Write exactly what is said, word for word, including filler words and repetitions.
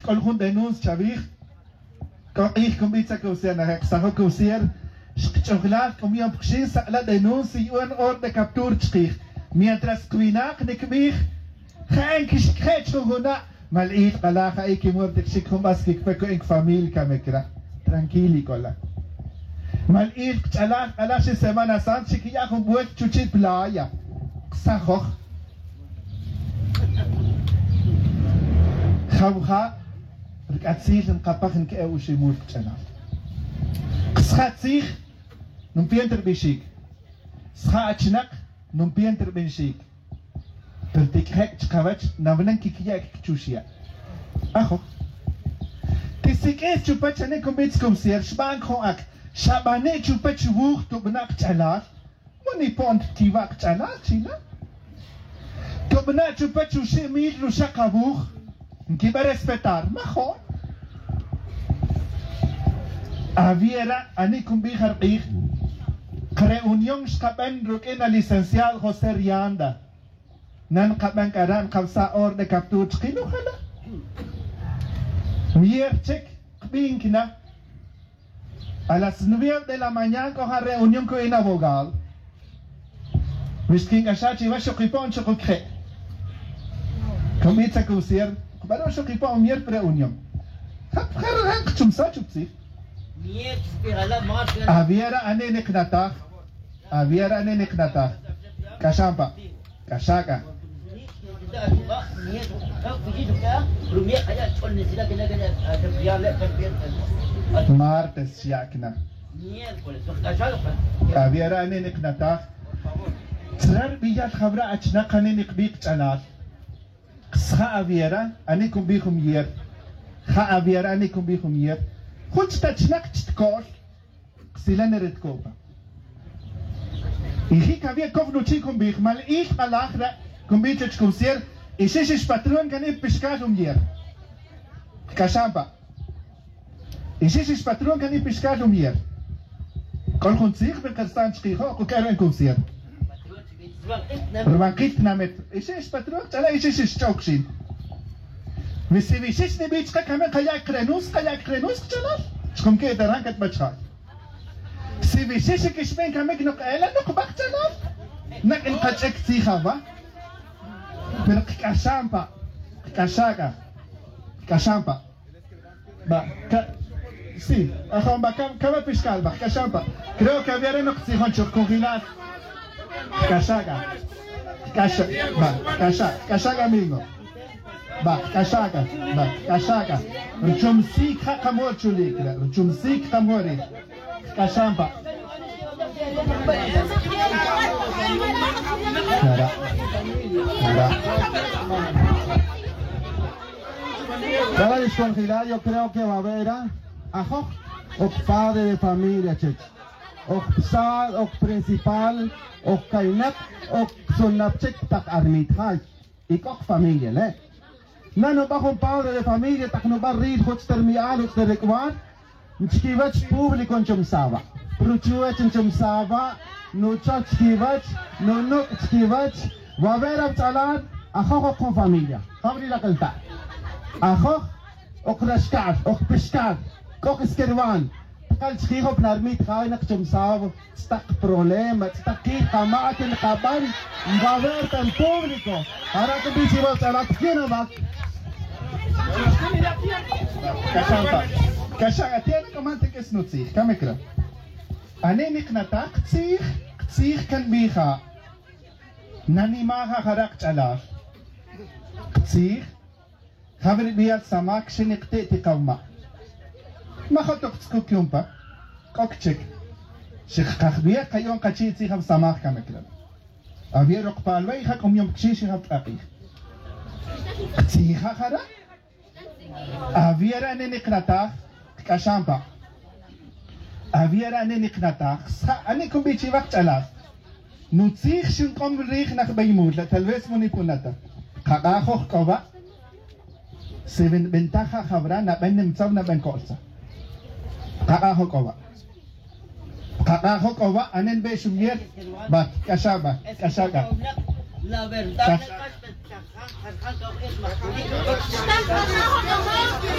כל חון דנוס שביך איך קומביצה קוסייר נהק סחו קוסייר שוקולד קומיום פקשי סקלה דנוס יואן אור דקפטור צ'כיך מיינטרס קווינק נקביך חיין כשכחת שוגונה מלאיך בלאך אי כמור תקשיקום בסקיק פקו אין פמיל כמקרה טרנקילי קולה מלאיך קצ'לך עלה שסמנה סנט שקיח ובועט צ'וצ'ית פלאיה סחוך חבוכה רקעציך נקפח נקאו שימור קצ'נה סחציך נומפיינטר בישיק סחה אצ'נק נומפיינטר בנשיק תרתיקחק צ'קבץ' נבנן קיקייה קצ'ושיה אחו תסיקס צ'ופט שני קומביץ קומסיר שבן חואק שבני צ'ופט שבוך תובנה קצ'לה מוני פונט טיבה קצ'לה צ'ילה תובנה צ'ופט שושי מיל רושה קבוך נקיבה רספטר נכון אווירה אני קומבי חרqiq reunión shkaben rukena licenciado José Rianda nan kaban karan kawsa or de kaptu chkilo khala mier chek binkna a las nueve de la mañana coja reunión con un abogado miskin ashachi va shokipon shokokhe comienza a cruciar para shokipon mier reunión hab kharan chumsa chupsi Aviera ane niknata, aviera ane niknata, kashampa, kashaka. Martes yakna. Aviera ane niknata. Trar biyat khabra achna kane nikbik chalat. Kha aviera ane kumbikum yer. Kha aviera ane kumbikum yer. خود تشنك تشتكول سيلان ردكوبا إيخي كابيا كوفنو تشيكم بيخ مال إيخ مالآخرة كم بيتشكم سير إيشيش باترون كان يبشكاتهم ير كشامبا إيشيش باترون كان يبشكاتهم ير كل خنسيخ بالكرستان تشكيخو وكارن كم سير ربانكيت نامت إيشيش باترون تلا إيشيش تشوكشين وسيفيشيش نبيتشكا كمان قياك كرنوس قياك كرنوس كشلال شكم كده رانكت بتشخال سيفيشيش كشبين كمان نقالا نقبك شلال نقل قجك تيخافا برق كشامبا كشاكا كشامبا با ك سي اخوان با كم كم بيشكال با كشامبا كرو كبيره نقصي هون شوف كوغينات كشاكا كشا با كشا كشاكا مينغو با کشاکا با کشاکا رچومسیک خمور چولیک رچومسیک خموری کشامپا نرا نرا Para descongelar yo creo que va a haber ajo o padre de familia chech o sad o principal o kainak o sonapchek tak armit hay ikok familia le Nano bajo un padre de familia, tak no barril, hoch termial, hoch terekwar, mchkiwach público en chumsava. Pruchuwach en chumsava, no chach chkiwach, no no chkiwach, va a haber abchalar, ajo con familia. Abri la calta. Ajo, o krashkar, o pishkar, kok iskerwan. Kal chkiho pnarmit khay nak chumsava, stak problema, stak ki kamat en kaban, va a haber tan público. Ahora que bichi va a chalar, ¿quién va? كشامبا كشامبا تين كمان تكس نوتسيخ كم يكره أنا نكنتا كتسيخ كتسيخ كان بيخا ناني ماها خرقت على كتسيخ خبر بيال سماك شنقتي تقوما ما خطوك تسكوك يومبا كوكتشك شيخ خخبيا كيون قتشي تسيخ بسماك كم يكره أبي رقبال ويخا كم يوم كشي شيخ بتأقيخ كتسيخ خرق Aviera ane niknata kashampa. Aviera ane niknata. Ane kumbichi wakt alas. Nutzich shun kom rich nach beimut la talves munipunata. Kakahoch kova. Seven bentaja habra na ben nimtsav na ben kolsa. Kakahoch kova. Kakahoch kova anen be shumyer bat kashaba kashaga. La verdad